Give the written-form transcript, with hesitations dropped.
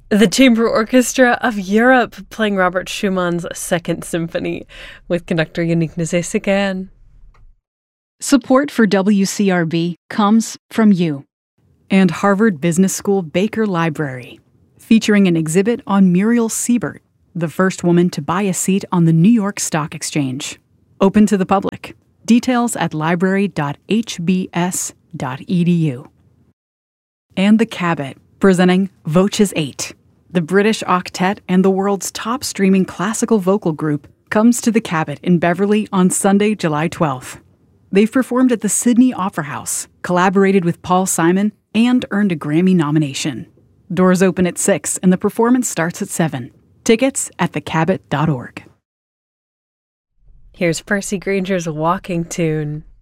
The Chamber Orchestra of Europe playing Robert Schumann's Second Symphony with conductor Yannick Nézet-Séguin. Support for WCRB comes from you and Harvard Business School Baker Library, featuring an exhibit on Muriel Siebert, the first woman to buy a seat on the New York Stock Exchange. Open to the public. Details at library.hbs.edu. And the Cabot, presenting Voces 8. The British Octet and the world's top streaming classical vocal group comes to the Cabot in Beverly on Sunday, July 12th. They've performed at the Sydney Opera House, collaborated with Paul Simon, and earned a Grammy nomination. Doors open at 6 and the performance starts at 7. Tickets at thecabot.org. Here's Percy Granger's walking tune.